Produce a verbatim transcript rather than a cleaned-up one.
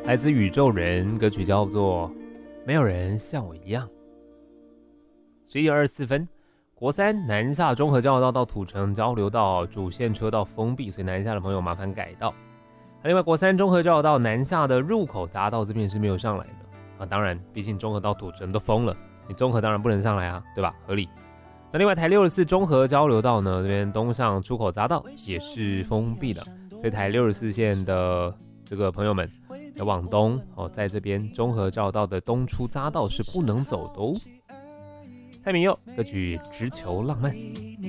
来自宇宙人，歌曲叫做《没有人像我一样》。十一点二十四分，国三南下中和交流道到土城交流道主线车道封闭，所以南下的朋友麻烦改道。另外，国三中和交流道南下的入口匝道这边是没有上来的啊。当然，毕竟中和到土城都封了，你中和当然不能上来啊，对吧？合理。那另外台六十四中和交流道呢，这边东上出口匝道也是封闭的，所以台六十四线的这个朋友们要往东哦，在这边中和交流道的东出匝道是不能走的哦。蔡明佑歌曲《直球浪漫》。